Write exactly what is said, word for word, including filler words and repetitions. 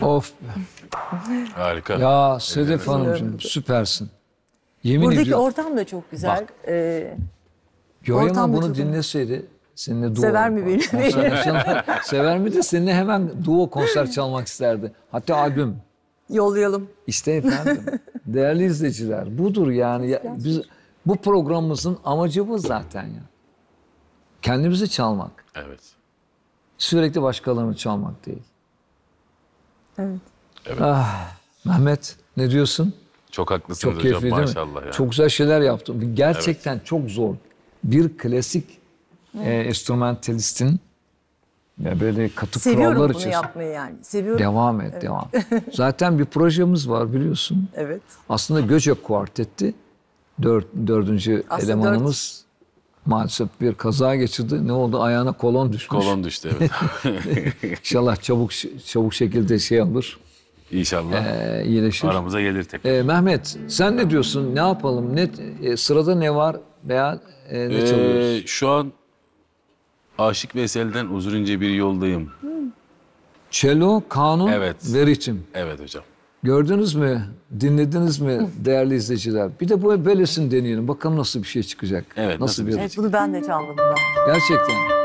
Of. Harika. Ya Sedef Hanımcığım süpersin. Yemin Buradaki ediyorum. ortam da çok güzel. Bak. Ee, Yoyama ortam da bunu çok- dinleseydi seninle duo Sever mi yapar. beni? Konser çal- Sever mi de seninle hemen duo konser çalmak isterdi. Hatta albüm. Yollayalım. İşte efendim. Değerli izleyiciler budur yani. Ya, biz, bu programımızın amacı bu zaten ya. Kendimizi çalmak. Evet. Sürekli başkalarını çalmak değil. Evet. Ah, Mehmet ne diyorsun? Çok haklısınız Çok hocam keyifli değil mi? maşallah ya. Çok güzel şeyler yaptım. Gerçekten çok zor. Bir klasik e, enstrümantalistin ya böyle katı Seviyorum kurallar bunu içerisinde. yapmayı yani. Seviyorum. Devam et, devam. Zaten bir projemiz var biliyorsun. Evet. Aslında Göcek Kuartetti. Dört, dördüncü Aslında elemanımız maalesef bir kaza geçirdi. Ne oldu? Ayağına kolon düşmüş. Kolon düştü evet. İnşallah çabuk çabuk şekilde şey alır. İnşallah E, iyileşir. aramıza gelir tekrar. E, Mehmet sen ne diyorsun? Ne yapalım? Ne e, sırada ne var veya e, ne Ee, çalıyoruz? şu an Aşık Veysel'den Uzun ince bir yoldayım. Cello, kanun Evet. ve ritim. Evet hocam. Gördünüz mü? Dinlediniz mi değerli izleyiciler? Bir de bu böylesini deneyelim. Bakalım nasıl bir şey çıkacak. Evet, Nasıl nasıl bir bir Evet, bunu ben de çalmadım daha. Gerçekten.